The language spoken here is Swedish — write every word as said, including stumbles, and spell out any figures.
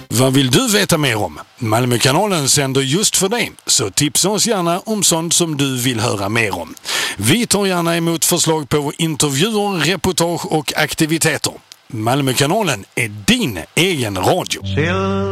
Vad vill du veta mer om? Malmökanalen sänder just för dig, så tipsa oss gärna om sånt som du vill höra mer om. Vi tar gärna emot förslag på intervjuer, reportage och aktiviteter. Malmökanalen är din egen radio.